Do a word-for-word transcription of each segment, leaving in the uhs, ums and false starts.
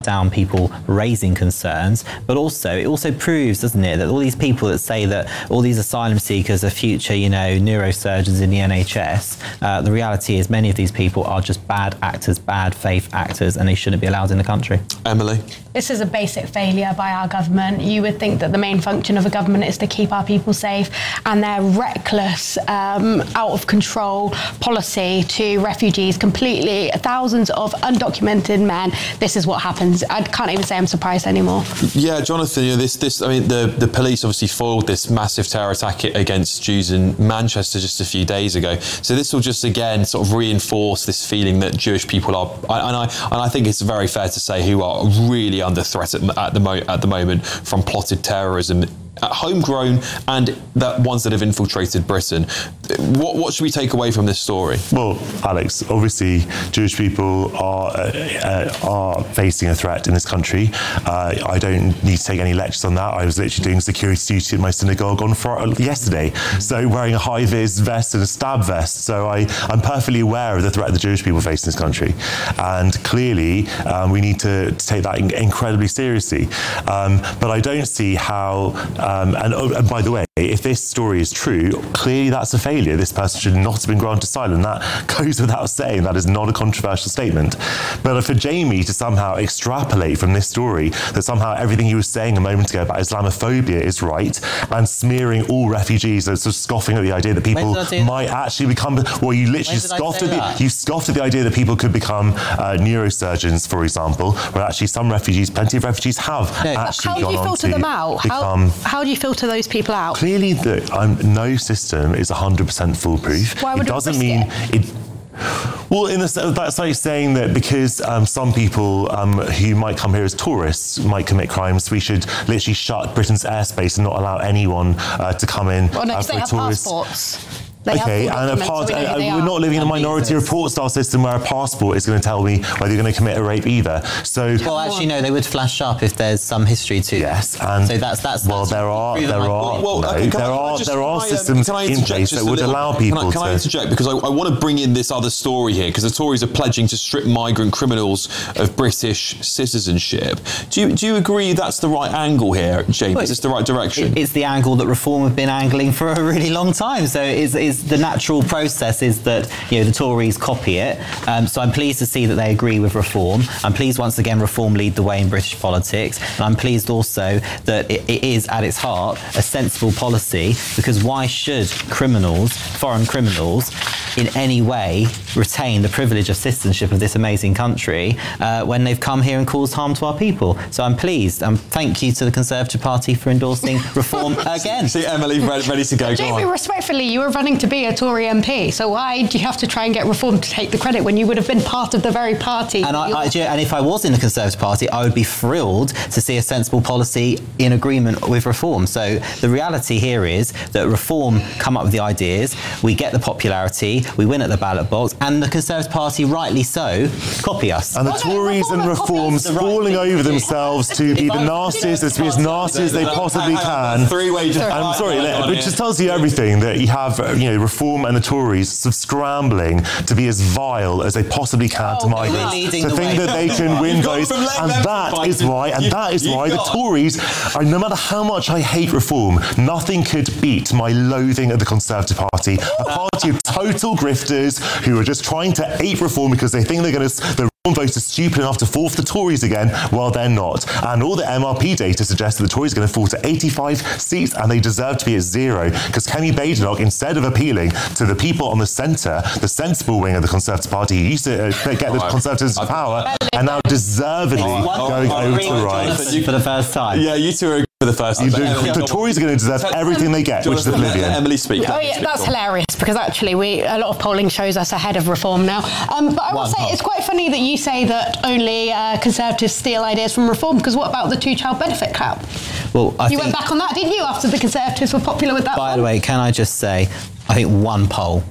down people raising concerns, but also it also proves, doesn't it, that all these people that say that all these asylum seekers are future, you know, neurosurgeons in the N H S, uh, the reality is many of these people are just bad actors, bad faith actors, and they shouldn't be allowed in the country. Emily? This is a basic failure by our government. You would think that the main function of a government is to keep our people safe, and their reckless, um, out of control policy to refugees, completely, thousands of undocumented men, this is what happens. I can't even say I'm surprised anymore. Yeah, Jonathan, you know, this, this, I mean, the, the police obviously foiled this massive terror attack against Jews in Manchester just a few days ago. So this will just, again, sort of reinforce this feeling that Jewish people are, and I, and I think it's very fair to say, who are really under threat at, at, the, mo- at the moment from plotted terrorism, homegrown and the ones that have infiltrated Britain. What, what should we take away from this story? Well, Alex, obviously Jewish people are uh, uh, are facing a threat in this country. Uh, I don't need to take any lectures on that. I was literally doing security duty at my synagogue on Friday, yesterday, so wearing a high-vis vest and a stab vest. So I, I'm perfectly aware of the threat that Jewish people face in this country. And clearly, um, we need to, to take that in- incredibly seriously. Um, but I don't see how... Um, and, oh, and by the way, if this story is true, clearly that's a failure. This person should not have been granted asylum. That goes without saying. That is not a controversial statement. But for Jamie to somehow extrapolate from this story that somehow everything he was saying a moment ago about Islamophobia is right, and smearing all refugees, so sort of scoffing at the idea that people might actually become, well, you literally scoffed at the, you scoffed at the idea that people could become uh, neurosurgeons, for example, where actually some refugees, plenty of refugees have no, actually how gone do you on filter to them out? become... How, how do you filter those people out? Clearly, the, um, no system is one hundred percent foolproof. Why would it doesn't risk mean it? it. Well, in the, that's like saying that because um, some people um, who might come here as tourists might commit crimes, we should literally shut Britain's airspace and not allow anyone uh, to come in well, no, uh, for they a have tourist. Passports. They okay, and a part, so we uh, we're not living in a minority report style system where a passport is going to tell me whether you're going to commit a rape either. So, well, actually, no, they would flash up if there's some history to. Yes, and so that's that's. Well, that's there are there are well, no, okay, there I, are just, there are I, systems um, in place that would little, allow people can I, can to. I interject because I, I want to bring in this other story here because the Tories are pledging to strip migrant criminals of British citizenship. Do you do you agree that's the right angle here, James? Well, is this the right direction? It's the angle that Reform have been angling for a really long time. So is is the natural process is that you know the Tories copy it. Um, so I'm pleased to see that they agree with Reform. I'm pleased once again Reform lead the way in British politics, and I'm pleased also that it, it is at its heart a sensible policy, because why should criminals, foreign criminals, in any way retain the privilege of citizenship of this amazing country uh, when they've come here and caused harm to our people? So I'm pleased. Um, thank you to the Conservative Party for endorsing Reform again. See Emily ready, ready to go. Jamie, go respectfully, you were running to be a Tory M P, so why do you have to try and get Reform to take the credit when you would have been part of the very party? And, I, I, and if I was in the Conservative Party, I would be thrilled to see a sensible policy in agreement with Reform. So the reality here is that Reform come up with the ideas, we get the popularity, we win at the ballot box, and the Conservative Party, rightly so, copy us. And the oh, Tories no, and Reforms the right falling thing. over themselves to be the nastiest, to be as nasty as they possibly can. Three-way. I'm sorry, which just tells you everything, that you have, you know, Reform and the Tories sort of scrambling to be as vile as they possibly can oh, to migrants, to the think way. that they can win votes, and that is why, and that is why the Tories, are, no matter how much I hate Reform, nothing could beat my loathing of the Conservative Party, a party of total grifters who are just trying to ape Reform because they think they're going to. The voters are stupid enough to fall for the Tories again. Well, they're not. And all the M R P data suggests that the Tories are going to fall to eighty-five seats, and they deserve to be at zero, because Kemi Badenoch, instead of appealing to the people on the centre, the sensible wing of the Conservative Party, who used to uh, get the Conservatives to power, and now deservedly going over to the right. For the first time. Yeah, you two are for the first time. The, the Tories are going to deserve everything they get, which is oblivion. Emily speak. Oh yeah, that's hilarious, because actually we a lot of polling shows us ahead of Reform now. Um, but I will One say poll. It's quite funny that you say that only uh, Conservatives steal ideas from Reform, because what about the two-child benefit cap? Well, I you think, went back on that, didn't you, after the Conservatives were popular with that by one? the way, can I just say, I think one poll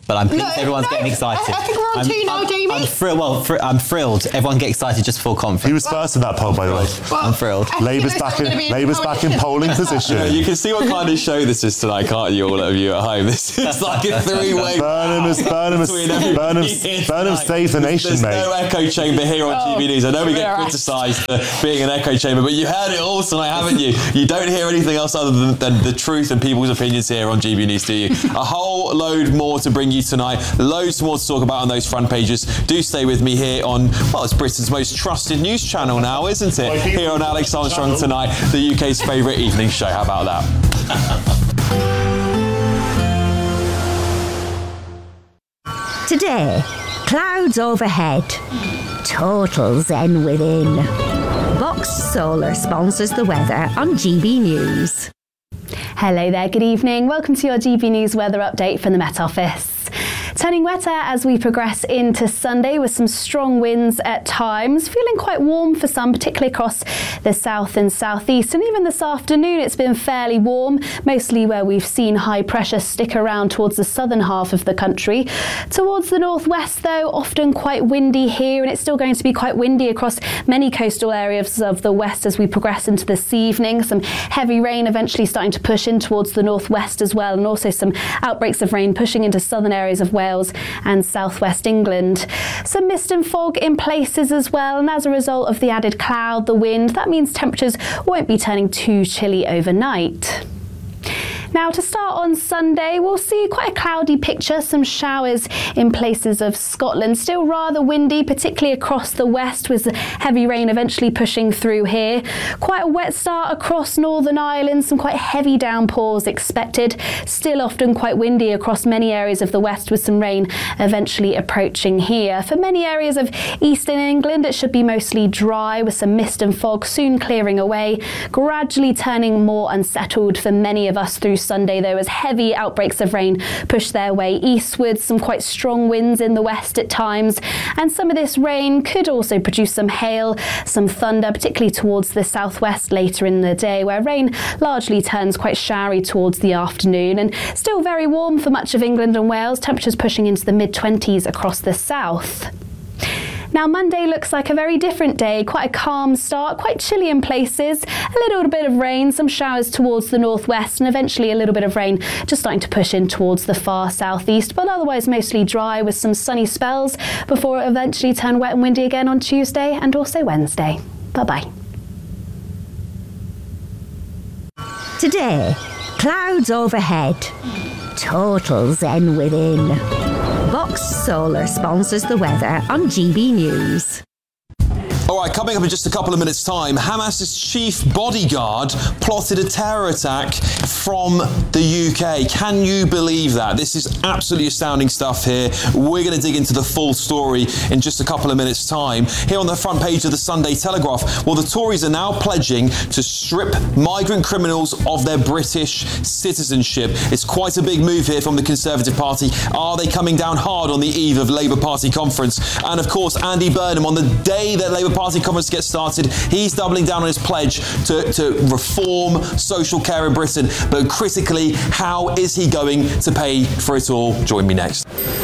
But I'm pleased No, everyone's no, getting excited. I think we're on I'm, two now, I'm, Jamie. I'm thrilled. Well, fr- I'm thrilled. Everyone get excited just before conference. He was first in that poll, by the way. I'm thrilled. I think Labour's it's back not in gonna be Labour's back in polling position. Yeah, you can see what kind of show this is tonight, can't you, all of you at home? This is like a three-way... Burnham is Burnham is between everybody Burnham, here Burnham tonight. saves the nation, There's mate. no echo chamber here on G B News. I know we get we're criticised for being an echo chamber, but you heard it all tonight, haven't you? You don't hear anything else other than, than the truth and people's opinions here on G B News, do you? A whole load more to bring you tonight. Loads more to talk about on those front pages. Do stay with me here on, well, it's Britain's most trusted news channel now, isn't it? Here on Alex Armstrong Tonight, the U K's favourite evening show. How about that? Today, clouds overhead, total zen within. Box Solar sponsors the weather on G B News. Hello there, good evening. Welcome to your G B News weather update from the Met Office. Turning wetter as we progress into Sunday with some strong winds at times. Feeling quite warm for some, particularly across the south and southeast. And even this afternoon, it's been fairly warm, mostly where we've seen high pressure stick around towards the southern half of the country. Towards the northwest, though, often quite windy here, and it's still going to be quite windy across many coastal areas of the west as we progress into this evening. Some heavy rain eventually starting to push in towards the northwest as well, and also some outbreaks of rain pushing into southern areas of Wales and southwest England. Some mist and fog in places as well, and as a result of the added cloud, the wind, that means temperatures won't be turning too chilly overnight. Now, to start on Sunday, we'll see quite a cloudy picture, some showers in places of Scotland. Still rather windy, particularly across the west, with heavy rain eventually pushing through here. Quite a wet start across Northern Ireland, some quite heavy downpours expected. Still often quite windy across many areas of the west, with some rain eventually approaching here. For many areas of eastern England, it should be mostly dry, with some mist and fog soon clearing away, gradually turning more unsettled for many of us through Sunday, though, as heavy outbreaks of rain push their way eastwards, some quite strong winds in the west at times, and some of this rain could also produce some hail, some thunder, particularly towards the southwest later in the day, where rain largely turns quite showery towards the afternoon, and still very warm for much of England and Wales, temperatures pushing into the mid twenties across the south. Now, Monday looks like a very different day, quite a calm start, quite chilly in places, a little bit of rain, some showers towards the northwest, and eventually a little bit of rain just starting to push in towards the far southeast, but otherwise mostly dry with some sunny spells before it eventually turn wet and windy again on Tuesday and also Wednesday. Bye-bye. Today, clouds overhead, total zen within. Box Solar sponsors the weather on G B News. All right, coming up in just a couple of minutes' time, Hamas's chief bodyguard plotted a terror attack from the U K. Can you believe that? This is absolutely astounding stuff here. We're going to dig into the full story in just a couple of minutes' time. Here on the front page of the Sunday Telegraph, well, the Tories are now pledging to strip migrant criminals of their British citizenship. It's quite a big move here from the Conservative Party. Are they coming down hard on the eve of Labour Party conference? And of course, Andy Burnham, on the day that Labour Party conference gets started, he's doubling down on his pledge to, to reform social care in Britain. But critically, how is he going to pay for it all? Join me next.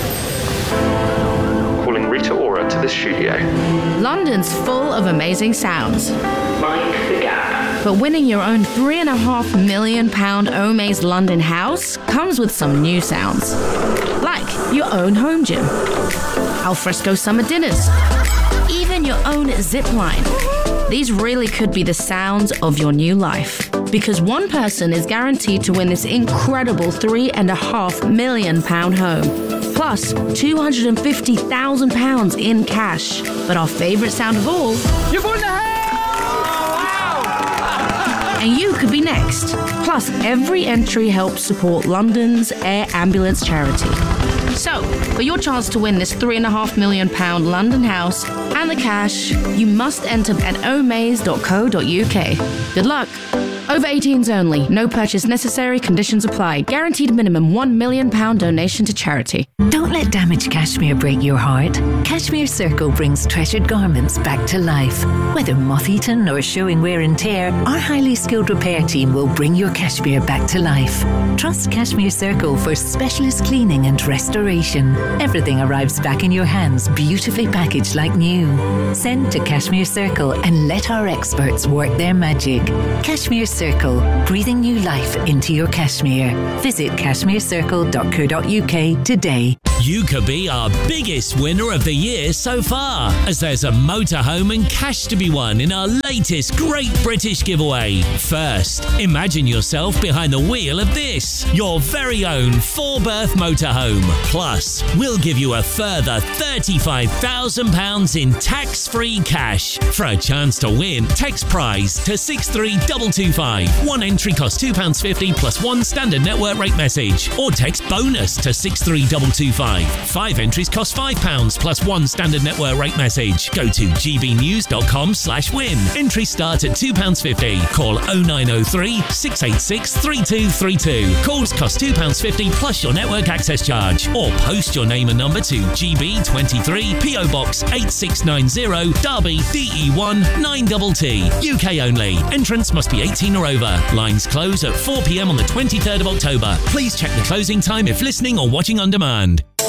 Calling Rita Ora to the studio. London's full of amazing sounds. Mind the gap. But winning your own three and a half million pound Omaze London house comes with some new sounds. Like your own home gym, alfresco summer dinners, even your own zip line. These really could be the sounds of your new life. Because one person is guaranteed to win this incredible three and a half million pound home. Plus two hundred fifty thousand pounds in cash. But our favourite sound of all, You've won the house! and you could be next. Plus, every entry helps support London's Air Ambulance charity. So, for your chance to win this three and a half million pound London house and the cash, you must enter at omaze dot co dot uk. Good luck. Over eighteens only. No purchase necessary. Conditions apply. Guaranteed minimum one million pounds donation to charity. Don't let damaged cashmere break your heart. Cashmere Circle brings treasured garments back to life. Whether moth-eaten or showing wear and tear, our highly skilled repair team will bring your cashmere back to life. Trust Cashmere Circle for specialist cleaning and restoration. Everything arrives back in your hands, beautifully packaged like new. Send to Cashmere Circle and let our experts work their magic. Cashmere Circle, breathing new life into your cashmere. Visit cashmere circle dot co dot uk today. You could be our biggest winner of the year so far, as there's a motorhome and cash to be won in our latest Great British Giveaway. First, imagine yourself behind the wheel of this, your very own four-berth motorhome. Plus, we'll give you a further thirty-five thousand pounds in tax-free cash. For a chance to win, text prize to six three two two five. One entry costs two pounds fifty plus one standard network rate message. Or text bonus to six three two two five. Five entries cost five pounds plus one standard network rate message. Go to g b news dot com slash win. Entries start at two pounds fifty. Call oh nine oh three, six eight six, three two three two. Calls cost two pounds fifty plus your network access charge. Or post your name and number to G B twenty-three, P O Box eight six nine zero, Derby, D E one nine T T. U K only. Entrance must be eighteen or over. Lines close at four p m on the twenty-third of October. Please check the closing time if listening or watching on demand.